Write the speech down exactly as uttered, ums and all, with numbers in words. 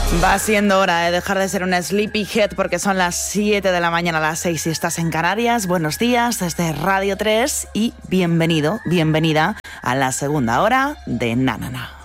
Va siendo hora de dejar de ser una sleepyhead porque son las siete de la mañana, a las seis si estás en Canarias. Buenos días desde Radio tres y bienvenido, bienvenida a la segunda hora de Na Na Na.